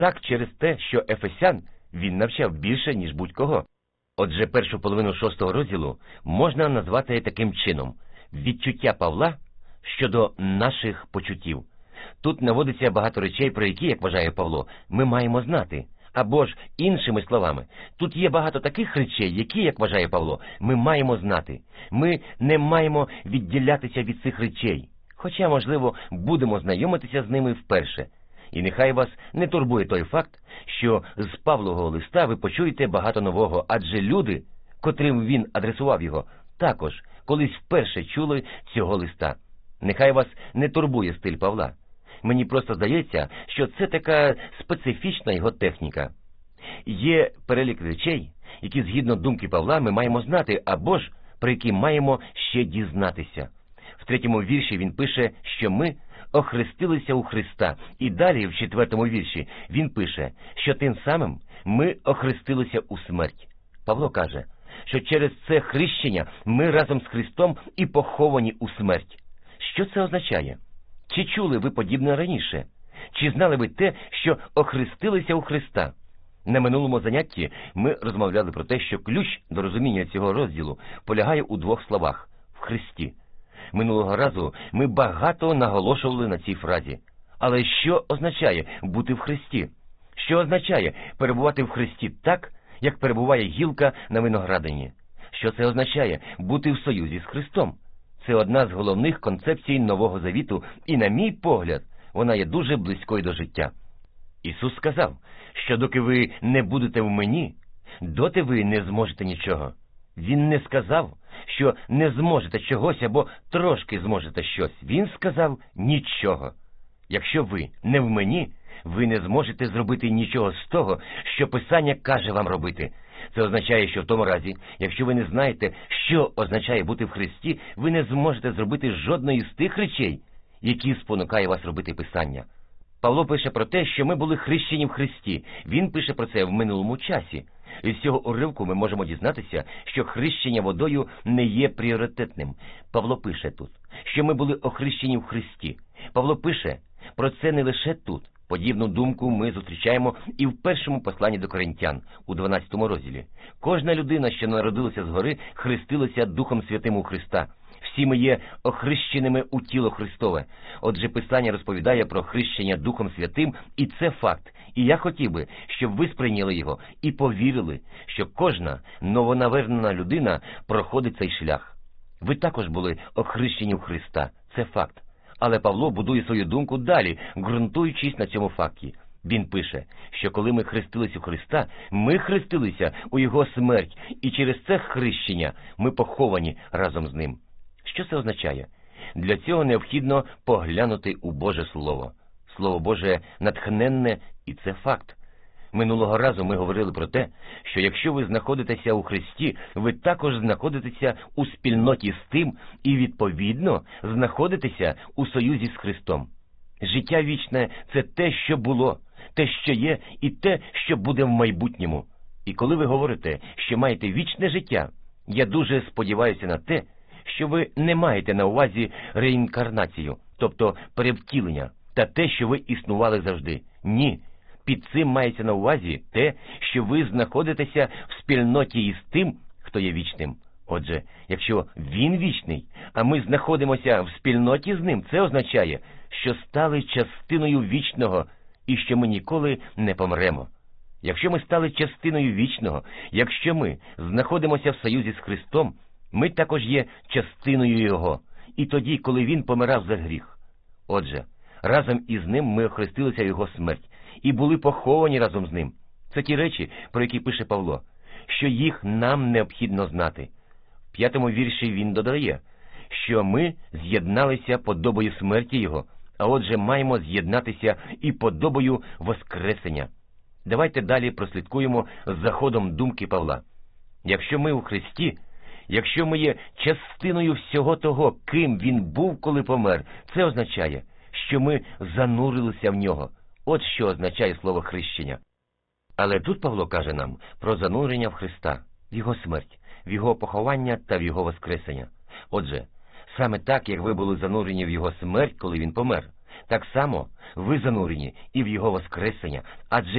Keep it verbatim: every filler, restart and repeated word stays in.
Так через те, що Ефесян він навчав більше, ніж будь-кого. Отже, першу половину шостого розділу можна назвати таким чином – відчуття Павла щодо наших почуттів. Тут наводиться багато речей, про які, як вважає Павло, ми маємо знати. Або ж, іншими словами, тут є багато таких речей, які, як вважає Павло, ми маємо знати. Ми не маємо відділятися від цих речей, хоча, можливо, будемо знайомитися з ними вперше. І нехай вас не турбує той факт, що з Павлового листа ви почуєте багато нового, адже люди, котрим він адресував його, також колись вперше чули цього листа. Нехай вас не турбує стиль Павла. Мені просто здається, що це така специфічна його техніка. Є перелік речей, які, згідно думки Павла, ми маємо знати, або ж про які маємо ще дізнатися. В третьому вірші він пише, що ми охрестилися у Христа. І далі, в четвертому вірші, він пише, що тим самим ми охрестилися у смерть. Павло каже, що через це хрещення ми разом з Христом і поховані у смерть. Що це означає? Чи чули ви подібне раніше? Чи знали ви те, що охрестилися у Христа? На минулому занятті ми розмовляли про те, що ключ до розуміння цього розділу полягає у двох словах – в Христі. Минулого разу ми багато наголошували на цій фразі. Але що означає бути в Христі? Що означає перебувати в Христі так, як перебуває гілка на виноградині? Що це означає бути в союзі з Христом? Це одна з головних концепцій Нового Завіту, і, на мій погляд, вона є дуже близькою до життя. Ісус сказав, що доки ви не будете в мені, доти ви не зможете нічого. Він не сказав, що не зможете чогось або трошки зможете щось. Він сказав нічого. Якщо ви не в мені, ви не зможете зробити нічого з того, що Писання каже вам робити. Це означає, що в тому разі, якщо ви не знаєте, що означає бути в Христі, ви не зможете зробити жодної з тих речей, які спонукає вас робити Писання. Павло пише про те, що ми були хрещені в Христі. Він пише про це в минулому часі. Із цього уривку ми можемо дізнатися, що хрещення водою не є пріоритетним. Павло пише тут, що ми були охрещені в Христі. Павло пише про це не лише тут. Подібну думку ми зустрічаємо і в першому посланні до Коринтян, у дванадцятому розділі. Кожна людина, що народилася згори, хрестилася Духом Святим у Христа. Всі ми є охрещеними у тіло Христове. Отже, Писання розповідає про хрещення Духом Святим, і це факт. І я хотів би, щоб ви сприйняли його і повірили, що кожна новонавернена людина проходить цей шлях. Ви також були охрещені в Христа. Це факт. Але Павло будує свою думку далі, ґрунтуючись на цьому факті. Він пише, що коли ми хрестились у Христа, ми хрестилися у Його смерть, і через це хрещення ми поховані разом з Ним. Що це означає? Для цього необхідно поглянути у Боже Слово. Слово Боже натхненне, і це факт. Минулого разу ми говорили про те, що якщо ви знаходитеся у Христі, ви також знаходитеся у спільноті з Тим і, відповідно, знаходитеся у союзі з Христом. Життя вічне – це те, що було, те, що є, і те, що буде в майбутньому. І коли ви говорите, що маєте вічне життя, я дуже сподіваюся на те, що ви не маєте на увазі реінкарнацію, тобто перевтілення, та те, що ви існували завжди. Ні. Під цим мається на увазі те, що ви знаходитеся в спільноті із тим, хто є вічним. Отже, якщо він вічний, а ми знаходимося в спільноті з ним, це означає, що стали частиною вічного і що ми ніколи не помремо. Якщо ми стали частиною вічного, якщо ми знаходимося в союзі з Христом, ми також є частиною Його, і тоді, коли Він помирав за гріх. Отже, разом із Ним ми охрестилися в Його смерть і були поховані разом з Ним. Це ті речі, про які пише Павло, що їх нам необхідно знати. В п'ятому вірші він додає, що ми з'єдналися подобою смерті Його, а отже маємо з'єднатися і подобою воскресення. Давайте далі прослідкуємо за ходом думки Павла. Якщо ми у Христі, якщо ми є частиною всього того, ким Він був, коли помер, це означає, що ми занурилися в Нього. От що означає слово «хрещення». Але тут Павло каже нам про занурення в Христа, в Його смерть, в Його поховання та в Його воскресення. Отже, саме так, як ви були занурені в Його смерть, коли Він помер, Так само ви занурені і в Його Воскресення, адже